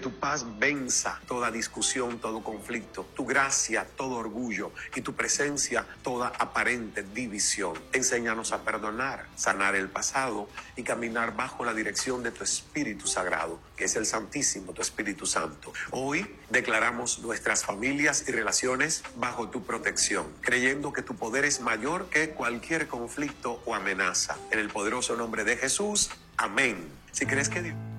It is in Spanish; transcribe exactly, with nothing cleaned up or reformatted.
tu paz venza toda discusión, todo conflicto, tu gracia, todo orgullo y tu presencia, toda aparente división. Enséñanos a perdonar, sanar el pasado y caminar bajo la dirección de tu Espíritu Sagrado, que es el Santísimo, tu Espíritu Santo. Hoy declaramos nuestras familias y relaciones bajo tu protección, creyendo que tu poder es mayor que cualquier conflicto o amenaza. En el poderoso nombre de Jesús, amén. Si crees que Dios...